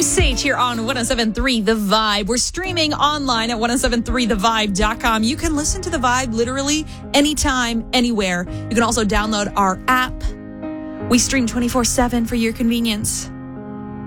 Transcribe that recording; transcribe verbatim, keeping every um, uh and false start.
Sage here on one oh seven point three The Vibe. We're streaming online at ten seventy-three the vibe dot com. You can listen to The Vibe literally anytime, anywhere. You can also download our app. We stream twenty-four seven for your convenience.